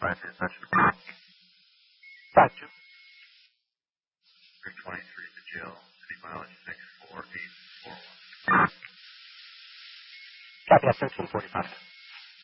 5 is that should be 5-2. 323 to Jill. City mileage 64841. Copy at 1345.